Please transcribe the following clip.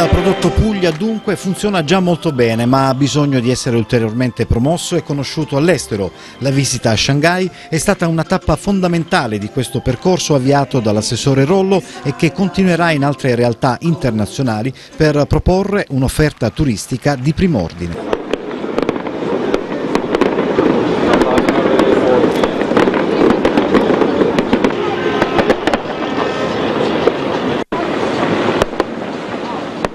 prodotto Puglia dunque funziona già molto bene, ma ha bisogno di essere ulteriormente promosso e conosciuto all'estero. La visita a Shanghai è stata una tappa fondamentale di questo percorso avviato dall'assessore Rollo e che continuerà in altre realtà internazionali per proporre un'offerta turistica di prim'ordine.